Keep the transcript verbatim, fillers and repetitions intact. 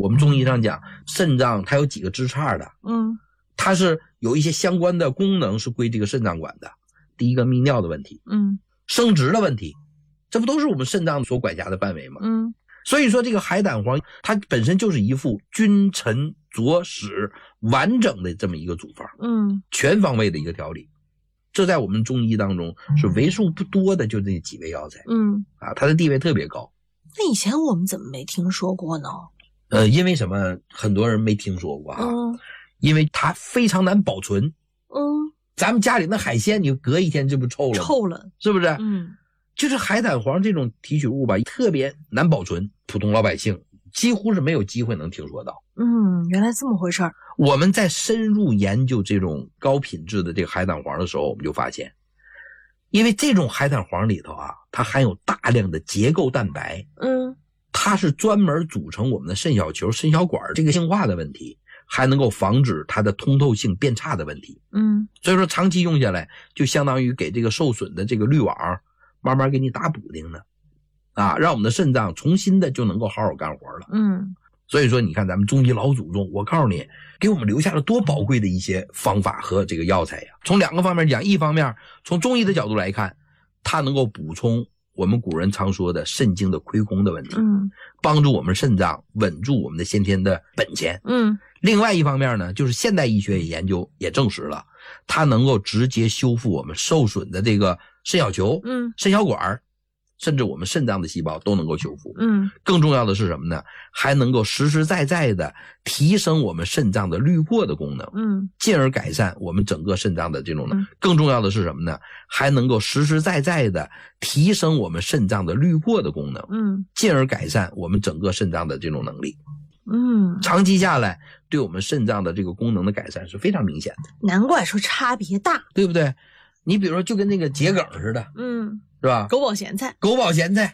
我们中医上讲肾脏它有几个支叉的， 嗯， 它是有一些相关的功能是归这个肾脏管的。第一个泌尿的问题， 嗯， 生殖的问题，这不都是我们肾脏所管辖的范围吗？ 嗯， 所以说这个海胆黄它本身就是一副君臣佐使完整的这么一个组方， 嗯， 全方位的一个调理。这在我们中医当中是为数不多的，就这几味药材， 嗯， 啊，它的地位特别高。 那以前我们怎么没听说过呢？ 呃，因为什么？很多人没听说过啊， 嗯， 因为它非常难保存。 嗯， 咱们家里那海鲜，你隔一天这不臭了吗？ 臭了， 是不是？ 嗯， 就是海胆黄这种提取物吧，特别难保存，普通老百姓几乎是没有机会能听说到。 嗯，原来这么回事儿。 我们在深入研究这种高品质的这个海胆黄的时候，我们就发现，因为这种海胆黄里头啊，它含有大量的结构蛋白， 嗯， 它是专门组成我们的肾小球、肾小管这个硬化的问题，还能够防止它的通透性变差的问题。 嗯， 所以说长期用下来，就相当于给这个受损的这个滤网慢慢给你打补丁呢，啊，让我们的肾脏重新的就能够好好干活了。 嗯， 所以说你看咱们中医老祖宗，我告诉你，给我们留下了多宝贵的一些方法和这个药材呀。从两个方面讲，一方面从中医的角度来看，它能够补充我们古人常说的肾精的亏空的问题， 嗯， 帮助我们肾脏稳住我们的先天的本钱。 嗯， 另外一方面呢，就是现代医学也研究也证实了，它能够直接修复我们受损的这个肾小球、 嗯， 肾小管，甚至我们肾脏的细胞都能够修复。 嗯， 更重要的是什么呢？还能够实实在在的提升我们肾脏的滤过的功能， 嗯， 进而改善我们整个肾脏的这种能力。 嗯， 更重要的是什么呢？还能够实实在在的提升我们肾脏的滤过的功能， 嗯， 进而改善我们整个肾脏的这种能力。 嗯， 长期下来，对我们肾脏的这个功能的改善是非常明显的， 难怪说差别大， 对不对？你比如说，就跟那个桔梗似的， 嗯， 是吧？ 狗宝咸菜， 狗宝咸菜，